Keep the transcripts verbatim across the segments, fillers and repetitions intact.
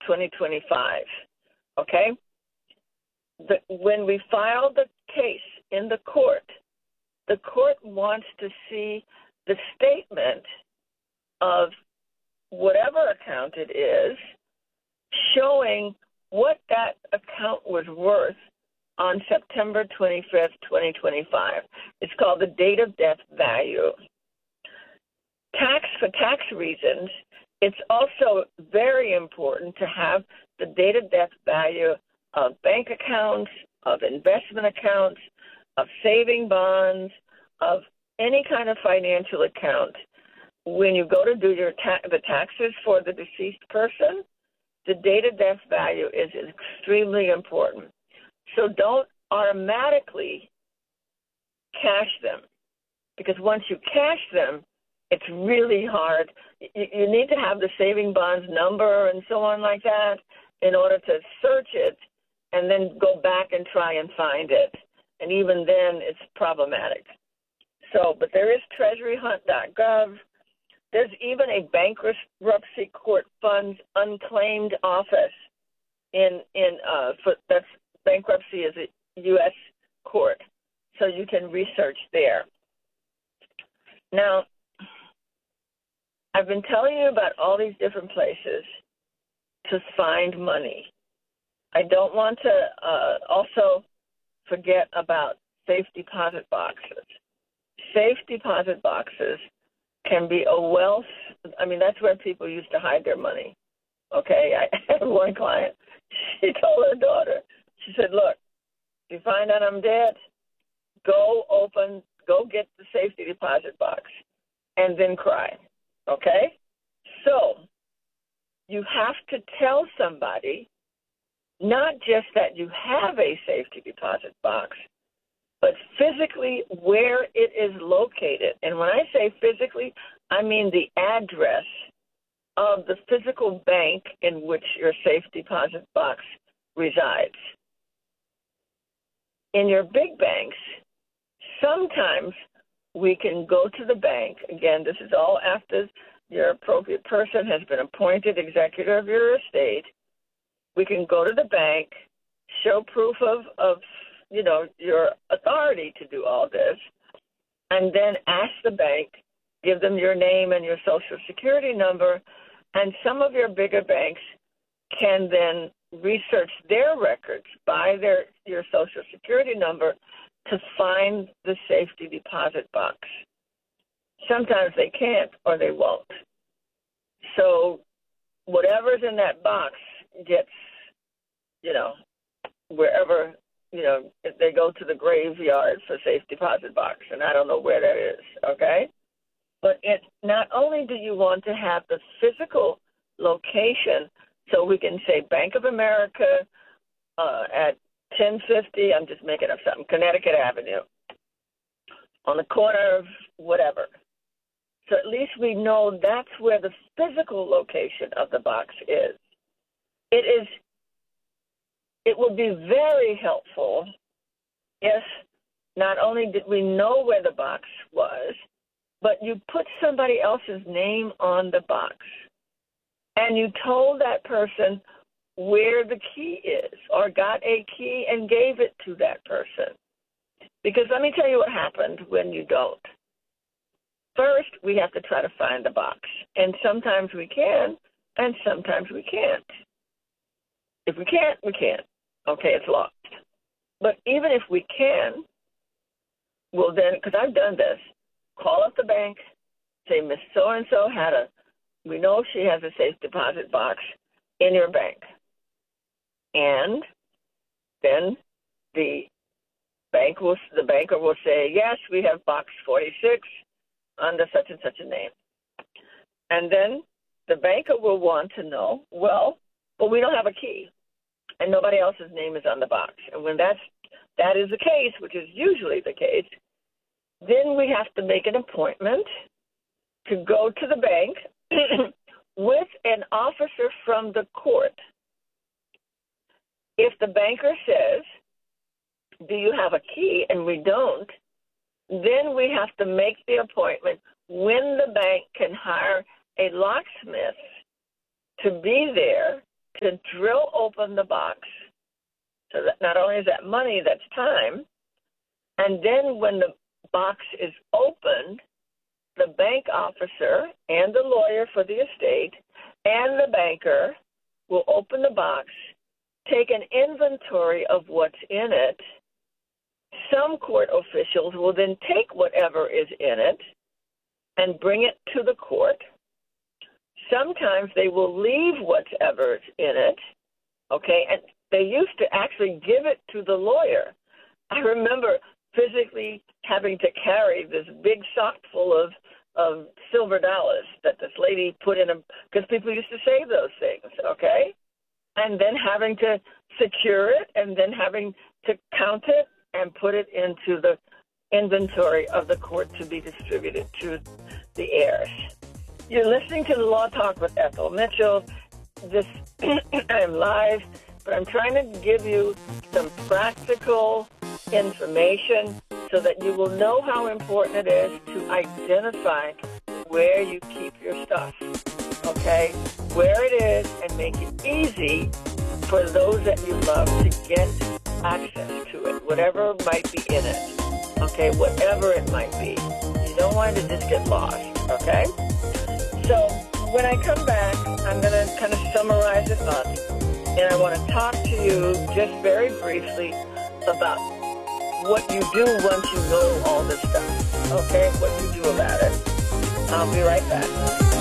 twenty twenty-five, okay? The, when we file the case in the court, the court wants to see the statement of whatever account it is, showing what that account was worth on September twenty-fifth, twenty twenty-five. It's called the date of death value. Tax, for tax reasons, it's also very important to have the date of death value of bank accounts, of investment accounts, of saving bonds, of any kind of financial account. When you go to do your ta- the taxes for the deceased person, the date of death value is extremely important. So don't automatically cash them, because once you cash them, it's really hard. You, you need to have the saving bonds number and so on like that in order to search it and then go back and try and find it. And even then, it's problematic. So, but there is treasury hunt dot gov. There's even a bankruptcy court funds unclaimed office in, in uh, for, that's bankruptcy is a U S court. So you can research there. Now, I've been telling you about all these different places to find money. I don't want to uh, also forget about safe deposit boxes. Safe deposit boxes can be a wealth. I mean, that's where people used to hide their money. Okay, I had one client. She told her daughter, she said, look, if you find out I'm dead, go open, go get the safety deposit box and then cry. Okay? So you have to tell somebody not just that you have a safety deposit box, but physically where it is located. And when I say physically, I mean the address of the physical bank in which your safe deposit box resides. In your big banks, sometimes we can go to the bank. Again, this is all after your appropriate person has been appointed executor of your estate. We can go to the bank, show proof of, of you know, your authority to do all this, and then ask the bank, give them your name and your social security number, and some of your bigger banks can then research their records by their your social security number to find the safety deposit box. Sometimes they can't or they won't. So whatever's in that box gets, you know, wherever, you know, if they go to the graveyard for safe deposit box, and I don't know where that is, okay? But it not only do you want to have the physical location, so we can say Bank of America uh, at ten fifty, I'm just making up something, Connecticut Avenue, on the corner of whatever. So at least we know that's where the physical location of the box is. It is, it will be very helpful if not only did we know where the box was, but you put somebody else's name on the box and you told that person where the key is or got a key and gave it to that person. Because let me tell you what happened when you don't. First, we have to try to find the box. And sometimes we can, and sometimes we can't. If we can't, we can't. Okay, it's lost. But even if we can, well then, because I've done this, call up the bank, say Miss So-and-so had a, we know she has a safe deposit box in your bank. And then the bank will, the banker will say, yes, we have box forty-six under such and such a name. And then the banker will want to know, well, well, we don't have a key, and nobody else's name is on the box. And when that's, that is the case, which is usually the case, then we have to make an appointment to go to the bank with an officer from the court. If the banker says, do you have a key, and we don't, then we have to make the appointment when the bank can hire a locksmith to be there to drill open the box. So that not only is that money, that's time. And then when the box is opened, the bank officer and the lawyer for the estate and the banker will open the box, take an inventory of what's in it. Some court officials will then take whatever is in it and bring it to the court. Sometimes they will leave whatever is in it, okay, and they used to actually give it to the lawyer. I remember physically having to carry this big sock full of, of silver dollars that this lady put in a, because people used to save those things, okay? And then having to secure it and then having to count it and put it into the inventory of the court to be distributed to the heirs. You're listening to the Law Talk with Ethel Mitchell. This I'm live, but I'm trying to give you some practical information so that you will know how important it is to identify where you keep your stuff, okay? Where it is, and make it easy for those that you love to get access to it, whatever might be in it, okay? Whatever it might be. You don't want it to just get lost, okay? So when I come back, I'm going to kind of summarize it up, and I want to talk to you just very briefly about what you do once you know all this stuff, okay? What you do about it. I'll be right back.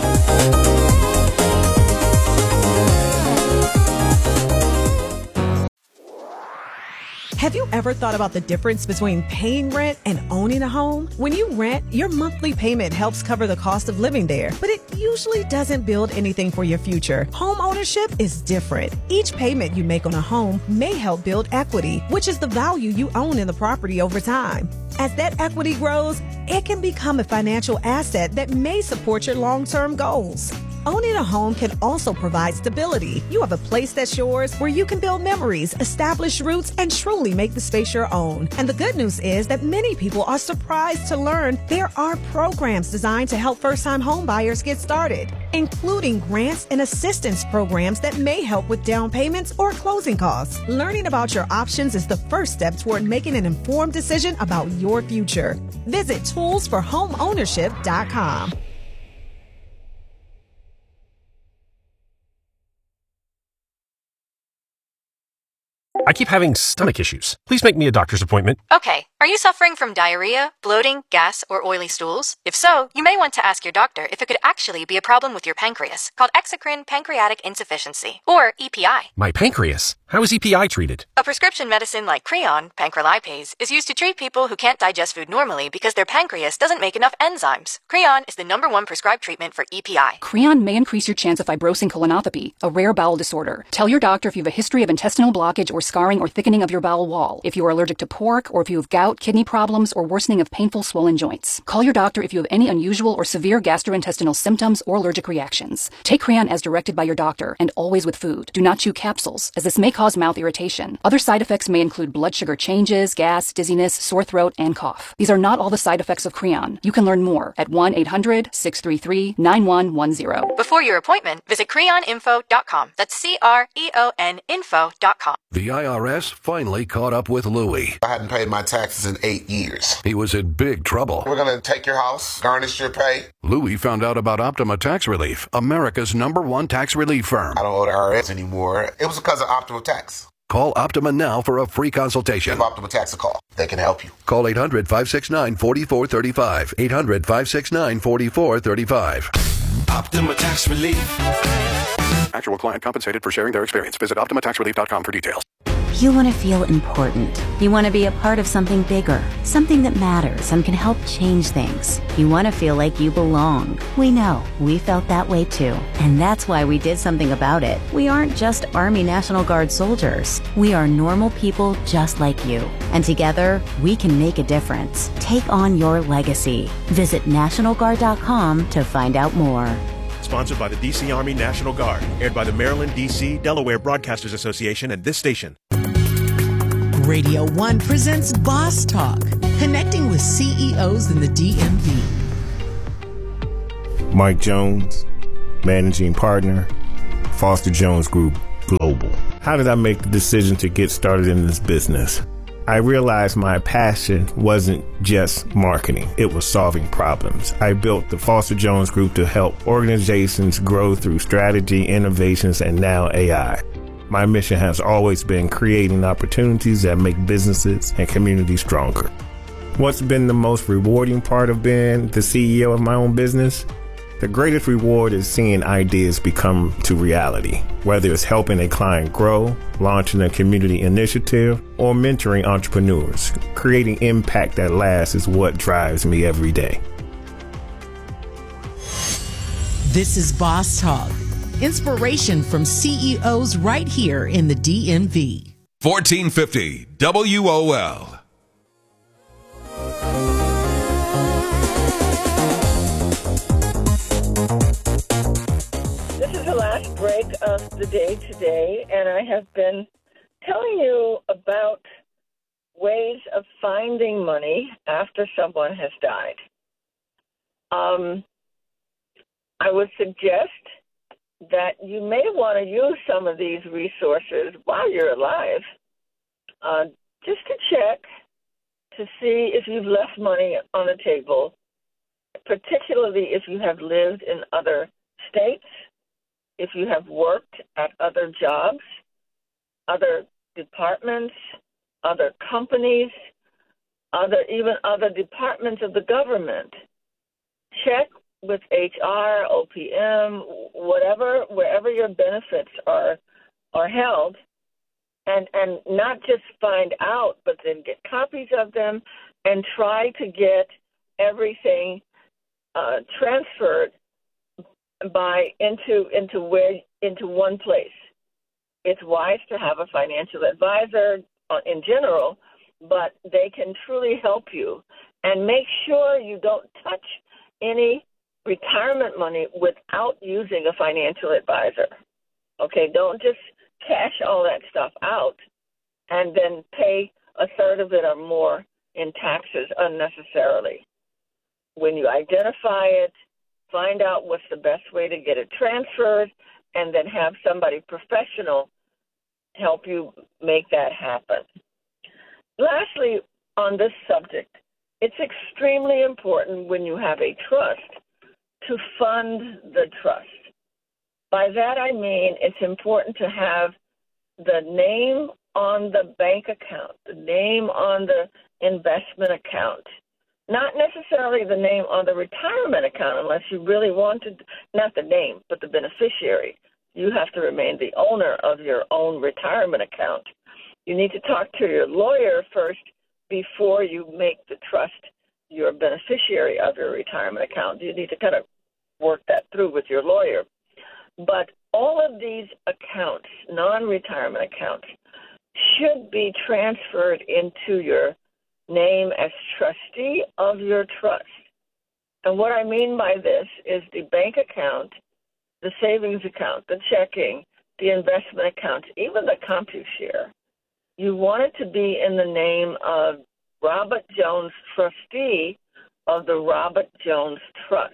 Have you ever thought about the difference between paying rent and owning a home? When you rent, your monthly payment helps cover the cost of living there, but it usually doesn't build anything for your future. Home ownership is different. Each payment you make on a home may help build equity, which is the value you own in the property over time. As that equity grows, it can become a financial asset that may support your long-term goals. Owning a home can also provide stability. You have a place that's yours where you can build memories, establish roots, and truly make the space your own. And the good news is that many people are surprised to learn there are programs designed to help first-time home buyers get started, including grants and assistance programs that may help with down payments or closing costs. Learning about your options is the first step toward making an informed decision about your future. Visit tools for home ownership dot com. I keep having stomach issues. Please make me a doctor's appointment. Okay. Are you suffering from diarrhea, bloating, gas, or oily stools? If so, you may want to ask your doctor if it could actually be a problem with your pancreas, called exocrine pancreatic insufficiency, or E P I. My pancreas? How is E P I treated? A prescription medicine like Creon, pancrelipase, is used to treat people who can't digest food normally because their pancreas doesn't make enough enzymes. Creon is the number one prescribed treatment for E P I. Creon may increase your chance of fibrosing colonopathy, a rare bowel disorder. Tell your doctor if you have a history of intestinal blockage or scarring or thickening of your bowel wall, if you are allergic to pork, or if you have gout, kidney problems, or worsening of painful swollen joints. Call your doctor if you have any unusual or severe gastrointestinal symptoms or allergic reactions. Take Creon as directed by your doctor, and always with food. Do not chew capsules, as this may cause mouth irritation. Other side effects may include blood sugar changes, gas, dizziness, sore throat, and cough. These are not all the side effects of Creon. You can learn more at one eight hundred, six three three, nine one one zero. Before your appointment, visit creon info dot com. That's C R E O N info dot com. The I R S finally caught up with Louie. I hadn't paid my taxes in eight years. He was in big trouble. We're going to take your house, garnish your pay. Louie found out about Optima Tax Relief, America's number one tax relief firm. I don't owe the I R S anymore. It was because of Optima Tax. Call Optima now for a free consultation. Give Optima Tax a call. They can help you. Call eight hundred, five six nine, four four three five. eight hundred, five six nine, four four three five. Optima Tax Relief. Actual client compensated for sharing their experience. Visit optima tax relief dot com for details. You want to feel important. You want to be a part of something bigger, something that matters and can help change things. You want to feel like you belong. We know. We felt that way too. And that's why we did something about it. We aren't just Army National Guard soldiers. We are normal people just like you. And together, we can make a difference. Take on your legacy. Visit national guard dot com to find out more. Sponsored by the D C Army National Guard. Aired by the Maryland, D C, Delaware Broadcasters Association and this station. Radio One presents Boss Talk, connecting with C E Os in the D M V. Mike Jones, managing partner, Foster Jones Group, global. How did I make the decision to get started in this business? I realized my passion wasn't just marketing. It was solving problems. I built the Foster Jones Group to help organizations grow through strategy, innovations, and now A I. My mission has always been creating opportunities that make businesses and communities stronger. What's been the most rewarding part of being the C E O of my own business? The greatest reward is seeing ideas become to reality, whether it's helping a client grow, launching a community initiative, or mentoring entrepreneurs. Creating impact that lasts is what drives me every day. This is Boss Talk, inspiration from C E Os right here in the D M V. fourteen fifty W O L. Break of the day today, and I have been telling you about ways of finding money after someone has died. Um, I would suggest that you may want to use some of these resources while you're alive, uh, just to check to see if you've left money on the table, particularly if you have lived in other states, if you have worked at other jobs, other departments, other companies, other even other departments of the government. Check with H R, O P M, whatever, wherever your benefits are are held, and and not just find out, but then get copies of them and try to get everything uh, transferred by into into where into one place. It's wise to have a financial advisor in general, but they can truly help you. And make sure you don't touch any retirement money without using a financial advisor. Okay, don't just cash all that stuff out and then pay a third of it or more in taxes unnecessarily. When you identify it, find out what's the best way to get it transferred, and then have somebody professional help you make that happen. Lastly, on this subject, it's extremely important when you have a trust to fund the trust. By that I mean it's important to have the name on the bank account, the name on the investment account, not necessarily the name on the retirement account unless you really wanted, not the name, but the beneficiary. You have to remain the owner of your own retirement account. You need to talk to your lawyer first before you make the trust your beneficiary of your retirement account. You need to kind of work that through with your lawyer. But all of these accounts, non-retirement accounts, should be transferred into your name as trustee of your trust. And what I mean by this is the bank account, the savings account, the checking, the investment account, even the CompuShare. You want it to be in the name of Robert Jones, trustee of the Robert Jones Trust.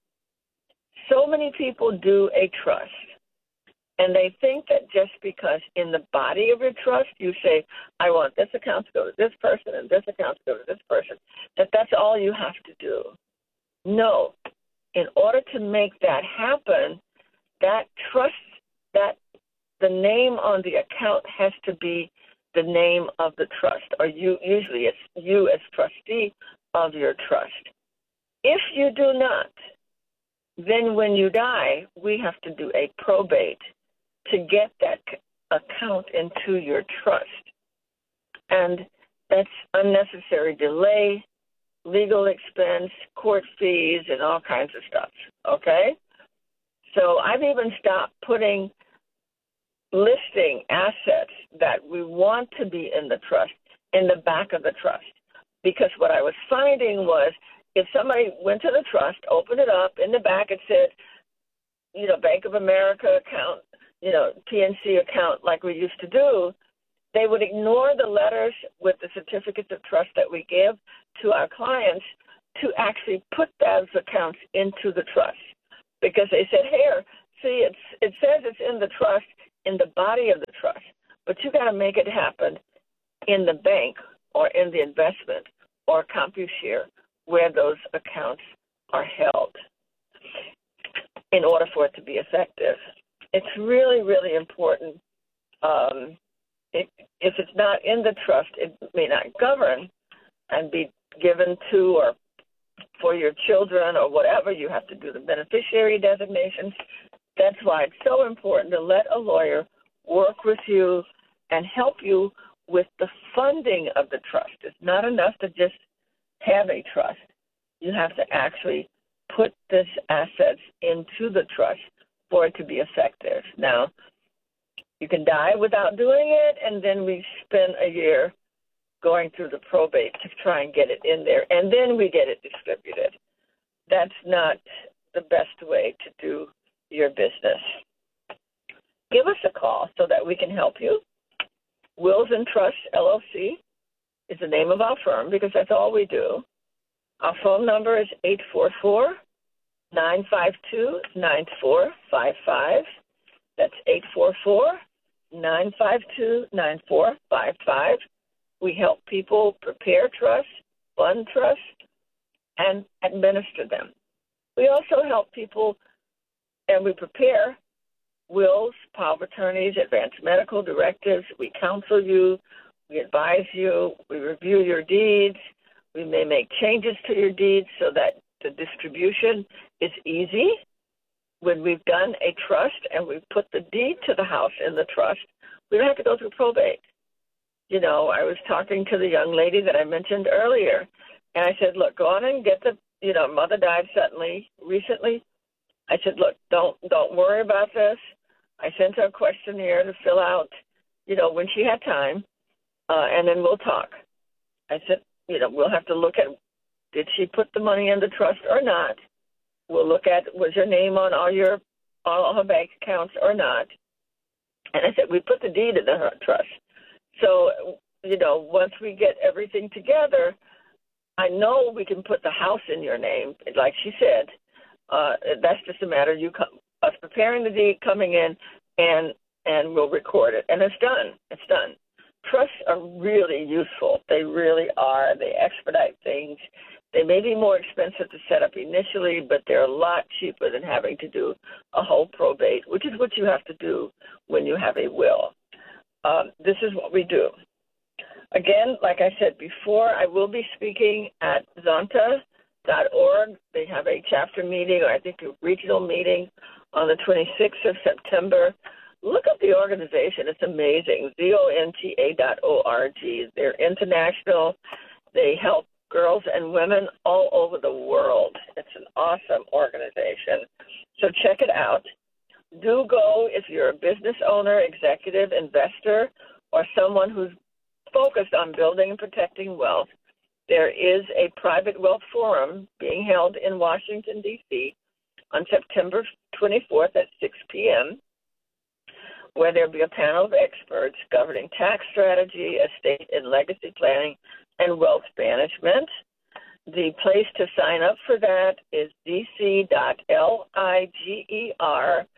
So many people do a trust, and they think that just because in the body of your trust you say, I want this account to go to this person and this account to go to this person, that that's all you have to do. No. In order to make that happen, that trust, that the name on the account has to be the name of the trust, or you, usually it's you as trustee of your trust. If you do not, then when you die, we have to do a probate to get that account into your trust. And that's unnecessary delay, legal expense, court fees, and all kinds of stuff, okay? So I've even stopped putting listing assets that we want to be in the trust in the back of the trust. Because what I was finding was if somebody went to the trust, opened it up, in the back it said, you know, Bank of America account, you know, P N C account like we used to do, they would ignore the letters with the certificates of trust that we give to our clients to actually put those accounts into the trust. Because they said, here, see, it's, it says it's in the trust. in the body of the trust, but you got to make it happen in the bank or in the investment or CompuShare where those accounts are held in order for it to be effective. It's really, really important. Um, it, if it's not in the trust, it may not govern and be given to or for your children or whatever. You have to do the beneficiary designations. That's why it's so important to let a lawyer work with you and help you with the funding of the trust. It's not enough to just have a trust. You have to actually put this assets into the trust for it to be effective. Now, you can die without doing it, and then we spend a year going through the probate to try and get it in there, and then we get it distributed. That's not the best way to do your business. Give us a call so that we can help you. Wills and Trust, L L C, is the name of our firm because that's all we do. Our phone number is eight four four, nine five two, nine four five five. That's eight four four, nine five two, nine four five five. We help people prepare trusts, fund trusts, and administer them. We also help people, and we prepare wills, power of attorneys, advance medical directives. We counsel you. We advise you. We review your deeds. We may make changes to your deeds so that the distribution is easy. When we've done a trust and we've put the deed to the house in the trust, we don't have to go through probate. You know, I was talking to the young lady that I mentioned earlier, and I said, look, go on and get the, you know, mother died suddenly, recently. I said, look, don't don't worry about this. I sent her a questionnaire to fill out, you know, when she had time, uh, and then we'll talk. I said, you know, we'll have to look at, did she put the money in the trust or not? We'll look at, was your name on all your all her bank accounts or not? And I said, we put the deed in the trust. So, you know, once we get everything together, I know we can put the house in your name, like she said. Uh, that's just a matter of you come, us preparing the deed, coming in, and and we'll record it. And it's done. It's done. Trusts are really useful. They really are. They expedite things. They may be more expensive to set up initially, but they're a lot cheaper than having to do a whole probate, which is what you have to do when you have a will. Um, this is what we do. Again, like I said before, I will be speaking at zonta dot org. They have a chapter meeting, or I think a regional meeting, on the twenty-sixth of September. Look up the organization. It's amazing. Z O N T A dot O R G. They're international. They help girls and women all over the world. It's an awesome organization. So check it out. Do go if you're a business owner, executive, investor, or someone who's focused on building and protecting wealth. There is a private wealth forum being held in Washington, D C on September twenty-fourth at six p.m., where there'll be a panel of experts governing tax strategy, estate and legacy planning, and wealth management. The place to sign up for that is d c dot liger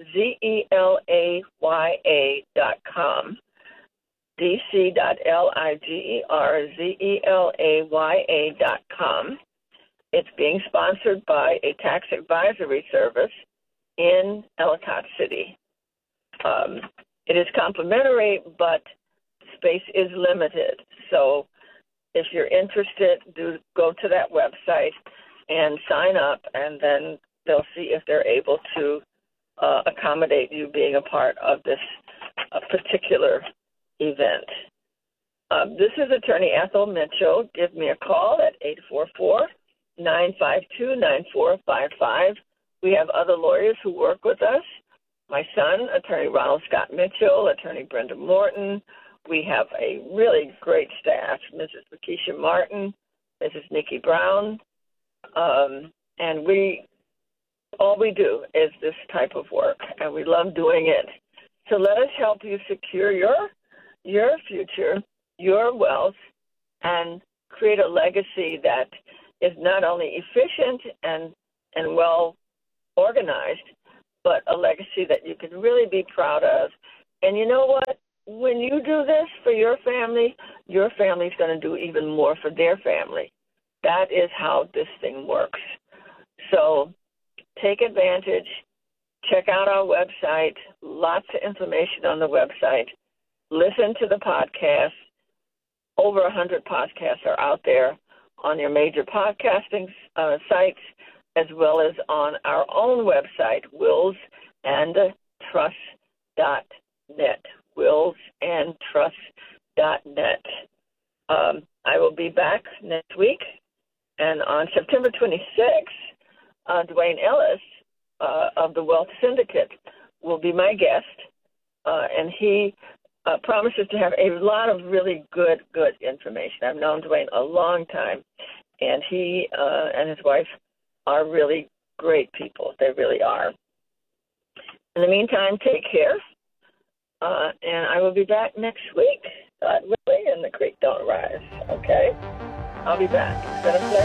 zelaya dot com. d c dot liger zelaya dot com. It's being sponsored by a tax advisory service in Ellicott City. Um, it is complimentary, but space is limited. So if you're interested, do go to that website and sign up, and then they'll see if they're able to uh, accommodate you being a part of this uh, particular event. Uh, this is Attorney Ethel Mitchell. Give me a call at eight four four, nine five two, nine four five five. We have other lawyers who work with us. My son, Attorney Ronald Scott Mitchell, Attorney Brenda Morton. We have a really great staff, Missus Lakeisha Martin, Missus Nikki Brown, um, and we, all we do is this type of work, and we love doing it. So let us help you secure your your future, your wealth, and create a legacy that is not only efficient and, and well organized, but a legacy that you can really be proud of. And you know what? When you do this for your family, your family's going to do even more for their family. That is how this thing works. So take advantage. Check out our website. Lots of information on the website. Listen to the podcast. Over one hundred podcasts are out there on your major podcasting uh, sites, as well as on our own website, wills and trust dot net. wills and trust dot net. Um, I will be back next week, and on September twenty-sixth, uh, Dwayne Ellis uh, of the Wealth Syndicate will be my guest, uh, and he uh, promises to have a lot of really good, good information. I've known Dwayne a long time, and he uh, and his wife are really great people. They really are. In the meantime, take care. Uh, and I will be back next week, God willing, and the creek don't rise, okay? I'll be back. It's been a pleasure.